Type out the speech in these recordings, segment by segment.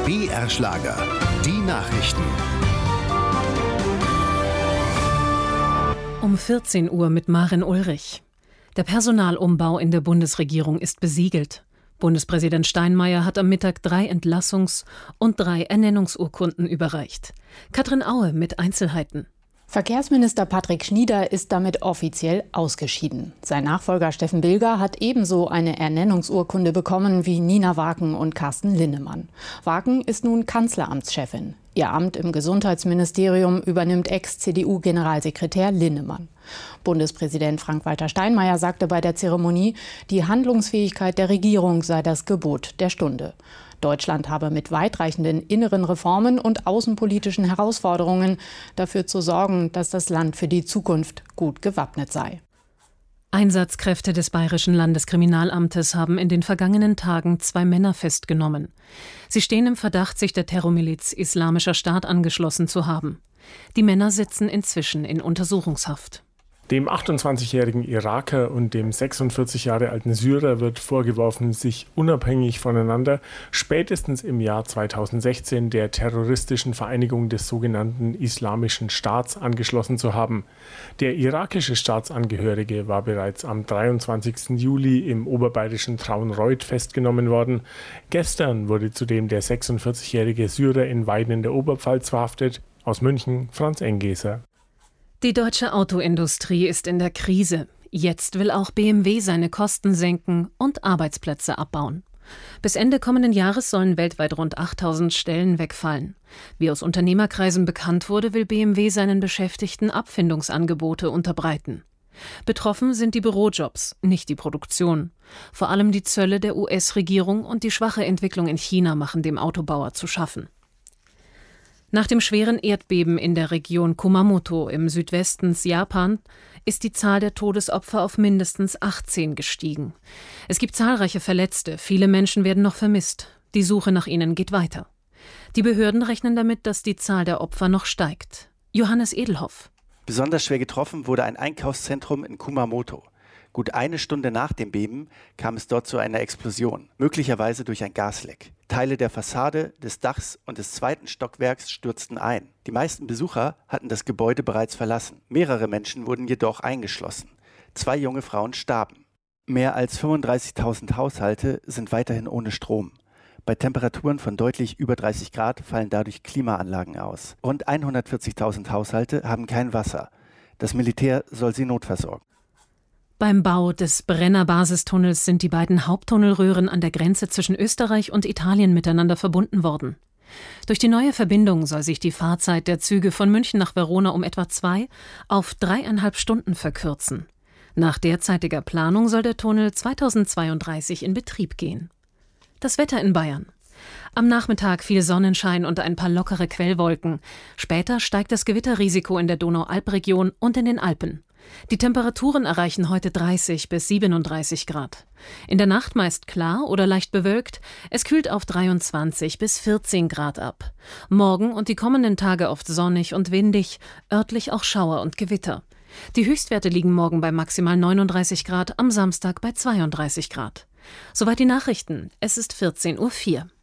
BR Schlager, die Nachrichten. Um 14 Uhr mit Maren Ulrich. Der Personalumbau in der Bundesregierung ist besiegelt. Bundespräsident Steinmeier hat am Mittag 3 Entlassungs- und 3 Ernennungsurkunden überreicht. Katrin Aue mit Einzelheiten. Verkehrsminister Patrick Schnieder ist damit offiziell ausgeschieden. Sein Nachfolger Steffen Bilger hat ebenso eine Ernennungsurkunde bekommen wie Nina Waken und Carsten Linnemann. Waken ist nun Kanzleramtschefin. Ihr Amt im Gesundheitsministerium übernimmt Ex-CDU-Generalsekretär Linnemann. Bundespräsident Frank-Walter Steinmeier sagte bei der Zeremonie, die Handlungsfähigkeit der Regierung sei das Gebot der Stunde. Deutschland habe mit weitreichenden inneren Reformen und außenpolitischen Herausforderungen dafür zu sorgen, dass das Land für die Zukunft gut gewappnet sei. Einsatzkräfte des Bayerischen Landeskriminalamtes haben in den vergangenen Tagen 2 Männer festgenommen. Sie stehen im Verdacht, sich der Terrormiliz Islamischer Staat angeschlossen zu haben. Die Männer sitzen inzwischen in Untersuchungshaft. Dem 28-jährigen Iraker und dem 46 Jahre alten Syrer wird vorgeworfen, sich unabhängig voneinander spätestens im Jahr 2016 der terroristischen Vereinigung des sogenannten Islamischen Staats angeschlossen zu haben. Der irakische Staatsangehörige war bereits am 23. Juli im oberbayerischen Traunreut festgenommen worden. Gestern wurde zudem der 46-jährige Syrer in Weiden in der Oberpfalz verhaftet. Aus München Franz Engeser. Die deutsche Autoindustrie ist in der Krise. Jetzt will auch BMW seine Kosten senken und Arbeitsplätze abbauen. Bis Ende kommenden Jahres sollen weltweit rund 8000 Stellen wegfallen. Wie aus Unternehmerkreisen bekannt wurde, will BMW seinen Beschäftigten Abfindungsangebote unterbreiten. Betroffen sind die Bürojobs, nicht die Produktion. Vor allem die Zölle der US-Regierung und die schwache Entwicklung in China machen dem Autobauer zu schaffen. Nach dem schweren Erdbeben in der Region Kumamoto im Südwesten Japan ist die Zahl der Todesopfer auf mindestens 18 gestiegen. Es gibt zahlreiche Verletzte, viele Menschen werden noch vermisst. Die Suche nach ihnen geht weiter. Die Behörden rechnen damit, dass die Zahl der Opfer noch steigt. Johannes Edelhoff. Besonders schwer getroffen wurde ein Einkaufszentrum in Kumamoto. Gut eine Stunde nach dem Beben kam es dort zu einer Explosion, möglicherweise durch ein Gasleck. Teile der Fassade, des Dachs und des 2. Stockwerks stürzten ein. Die meisten Besucher hatten das Gebäude bereits verlassen. Mehrere Menschen wurden jedoch eingeschlossen. 2 junge Frauen starben. Mehr als 35.000 Haushalte sind weiterhin ohne Strom. Bei Temperaturen von deutlich über 30 Grad fallen dadurch Klimaanlagen aus. Rund 140.000 Haushalte haben kein Wasser. Das Militär soll sie notversorgen. Beim Bau des Brenner-Basistunnels sind die beiden Haupttunnelröhren an der Grenze zwischen Österreich und Italien miteinander verbunden worden. Durch die neue Verbindung soll sich die Fahrzeit der Züge von München nach Verona um etwa 2 auf 3,5 Stunden verkürzen. Nach derzeitiger Planung soll der Tunnel 2032 in Betrieb gehen. Das Wetter in Bayern. Am Nachmittag viel Sonnenschein und ein paar lockere Quellwolken. Später steigt das Gewitterrisiko in der Donau-Alp-Region und in den Alpen. Die Temperaturen erreichen heute 30 bis 37 Grad. In der Nacht meist klar oder leicht bewölkt. Es kühlt auf 23 bis 14 Grad ab. Morgen und die kommenden Tage oft sonnig und windig, örtlich auch Schauer und Gewitter. Die Höchstwerte liegen morgen bei maximal 39 Grad, am Samstag bei 32 Grad. Soweit die Nachrichten. Es ist 14:04 Uhr.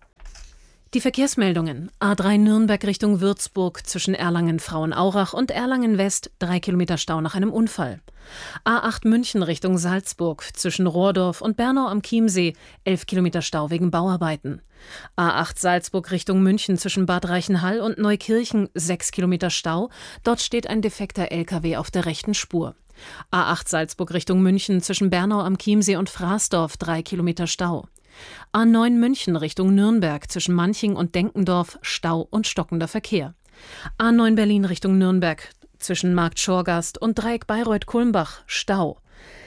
Die Verkehrsmeldungen. A3 Nürnberg Richtung Würzburg zwischen Erlangen-Frauenaurach und Erlangen-West 3 Kilometer Stau nach einem Unfall. A8 München Richtung Salzburg zwischen Rohrdorf und Bernau am Chiemsee 11 Kilometer Stau wegen Bauarbeiten. A8 Salzburg Richtung München zwischen Bad Reichenhall und Neukirchen 6 Kilometer Stau. Dort steht ein defekter LKW auf der rechten Spur. A8 Salzburg Richtung München zwischen Bernau am Chiemsee und Fraßdorf 3 Kilometer Stau. A9 München Richtung Nürnberg zwischen Manching und Denkendorf Stau und stockender Verkehr. A9 Berlin Richtung Nürnberg zwischen Markt Schorgast und Dreieck Bayreuth-Kulmbach Stau.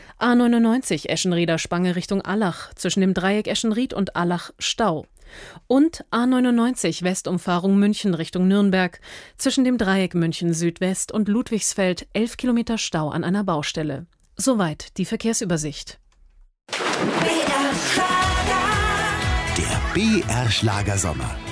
A99 Eschenrieder Spange Richtung Allach zwischen dem Dreieck Eschenried und Allach Stau. Und A99 Westumfahrung München Richtung Nürnberg zwischen dem Dreieck München Südwest und Ludwigsfeld 11 Kilometer Stau an einer Baustelle. Soweit die Verkehrsübersicht. Der BR Schlager Sommer.